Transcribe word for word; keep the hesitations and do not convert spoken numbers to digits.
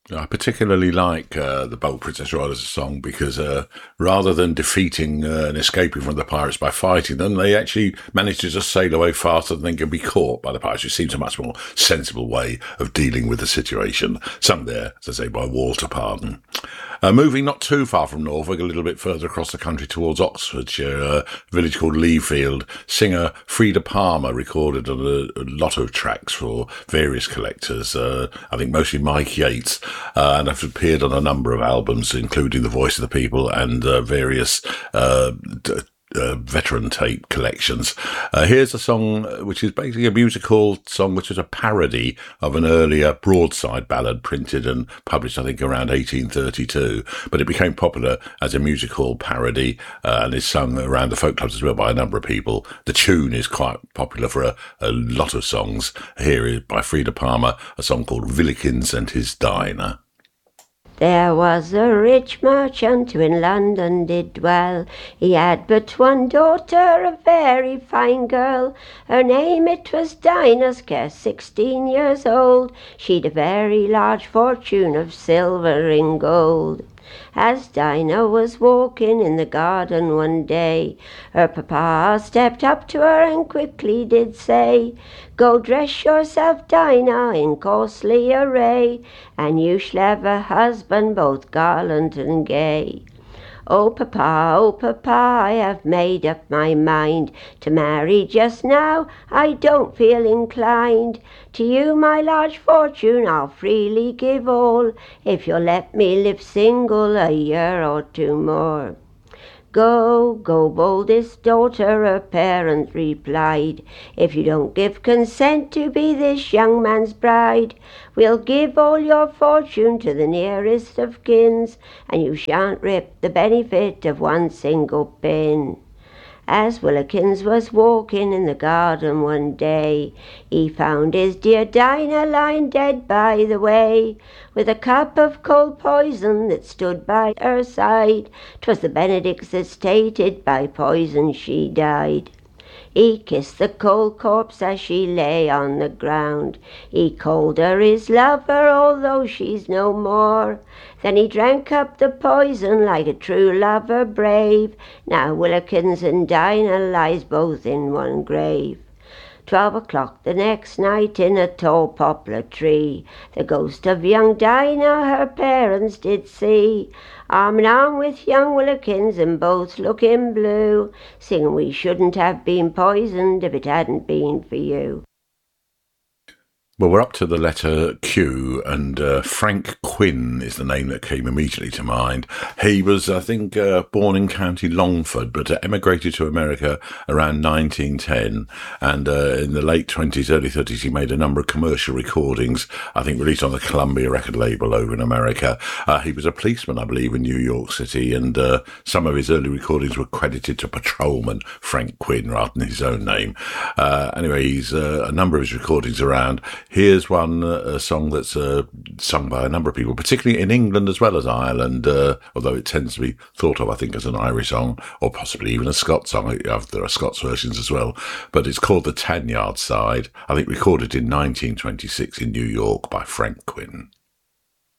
I particularly like uh, the Bold Princess Riders song because uh, rather than defeating uh, and escaping from the pirates by fighting them, they actually managed to just sail away faster than they could be caught by the pirates, which seems a much more sensible way of dealing with the situation. Sung there, as I say, by Walter Pardon. Uh, moving not too far from Norfolk, a little bit further across the country towards Oxfordshire, uh, a village called Leafield, singer Frida Palmer recorded on a, a lot of tracks for various collectors, uh, I think mostly Mike Yates, uh, and have appeared on a number of albums, including The Voice of the People and uh, various uh, d- Uh, veteran tape collections. Uh, here's a song uh, which is basically a musical song which is a parody of an earlier broadside ballad printed and published I think around eighteen thirty-two, but it became popular as a musical parody uh, and is sung around the folk clubs as well by a number of people. The tune is quite popular for a, a lot of songs. Here is by Frida Palmer, a song called Villikins and His Diner. There was a rich merchant who in London did dwell. He had but one daughter, a very fine girl. Her name it was Dinah, scarce sixteen years old. She'd a very large fortune of silver and gold. As Dinah was walking in the garden one day, her papa stepped up to her and quickly did say, "Go dress yourself, Dinah, in costly array, and you shall have a husband both gallant and gay." "Oh, papa, oh, papa, I have made up my mind to marry just now. I don't feel inclined. To you my large fortune I'll freely give all, if you'll let me live single a year or two more." "Go, go, boldest daughter," her parent replied. "If you don't give consent to be this young man's bride, we'll give all your fortune to the nearest of kins, and you shan't rip the benefit of one single pin." As Willikins was walking in the garden one day, he found his dear Dinah lying dead by the way, with a cup of cold poison that stood by her side. 'Twas the Benedicts that stated by poison she died. He kissed the cold corpse as she lay on the ground. He called her his lover, although she's no more. Then he drank up the poison like a true lover brave. Now Willikins and Dinah lies both in one grave. Twelve o'clock the next night in a tall poplar tree, the ghost of young Dinah her parents did see, arm in arm with young Willikins and both looking blue, singing, "We shouldn't have been poisoned if it hadn't been for you." Well, we're up to the letter Q, and uh, Frank Quinn is the name that came immediately to mind. He was, I think, uh, born in County Longford, but uh, emigrated to America around nineteen ten. And uh, in the late twenties, early thirties, he made a number of commercial recordings, I think released on the Columbia record label over in America. Uh, he was a policeman, I believe, in New York City, and uh, some of his early recordings were credited to patrolman Frank Quinn rather than his own name. Uh, anyway, he's uh, a number of his recordings around. Here's one, uh, a song that's uh, sung by a number of people, particularly in England as well as Ireland, uh, although it tends to be thought of, I think, as an Irish song, or possibly even a Scots song. There are Scots versions as well. But it's called The Tanyard Side, I think recorded in nineteen twenty-six in New York by Frank Quinn.